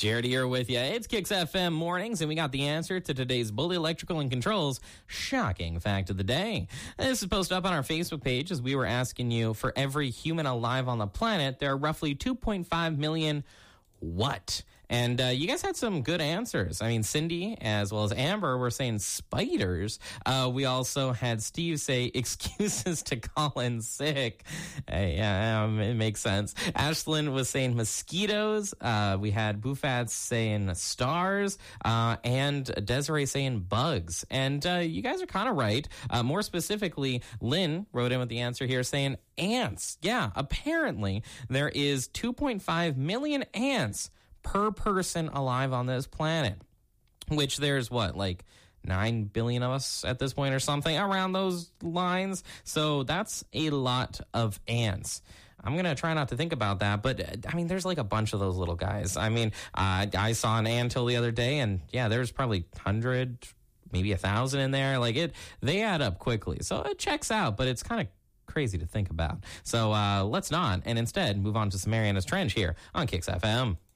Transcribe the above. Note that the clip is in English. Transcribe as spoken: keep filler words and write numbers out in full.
Jared here with you. It's Kicks F M Mornings, and we got the answer to today's Bully Electrical and Controls shocking fact of the day. This is posted up on our Facebook page as we were asking you, for every human alive on the planet, there are roughly two point five million what? And uh, you guys had some good answers. I mean, Cindy as well as Amber were saying spiders. Uh, we also had Steve say excuses to call in sick. Uh, yeah, um, it makes sense. Ashlyn was saying mosquitoes. Uh, we had Bufat saying stars. Uh, and Desiree saying bugs. And uh, you guys are kind of right. Uh, more specifically, Lynn wrote in with the answer here saying ants. Yeah, apparently there is two point five million ants per person alive on this planet, which there's what, like nine billion of us at this point or something around those lines. So that's a lot of ants. I'm going to try not to think about that, but I mean, there's like a bunch of those little guys. I mean, uh, I saw an anthill the other day, and yeah, there's probably one hundred, maybe a thousand in there. Like it, they add up quickly. So it checks out, but it's kind of crazy to think about. So uh, let's not, and instead move on to some Mariana's Trench here on Kicks F M.